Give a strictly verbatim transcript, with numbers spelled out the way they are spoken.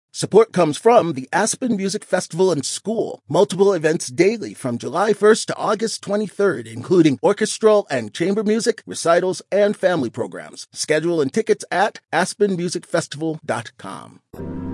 Support comes from the Aspen Music Festival and School. Multiple events daily from July first to August twenty-third, including orchestral and chamber music, recitals, and family programs. Schedule and tickets at aspen music festival dot com.